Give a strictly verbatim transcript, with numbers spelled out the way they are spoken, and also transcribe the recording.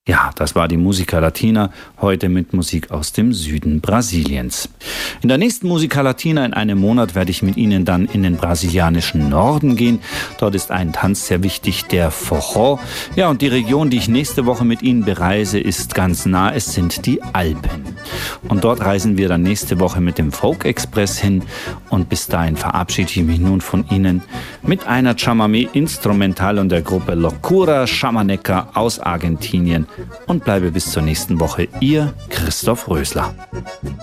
Ja, das war die Musica Latina, heute mit Musik aus dem Süden Brasiliens. In der nächsten Musica Latina in einem Monat werde ich mit Ihnen dann in den brasilianischen Norden gehen. Dort ist ein Tanz sehr wichtig, der Forró. Ja, und die Region, die ich nächste Woche mit Ihnen bereise, ist ganz nah. Es sind die Alpen. Und dort reisen wir dann nächste Woche mit dem Folk Express hin. Und bis dahin verabschiede ich mich nun von Ihnen mit einer Chamamé Instrumental und der Gruppe Locura Chamaneca aus Argentinien. Und bleibe bis zur nächsten Woche, Ihr Christoph Rösler.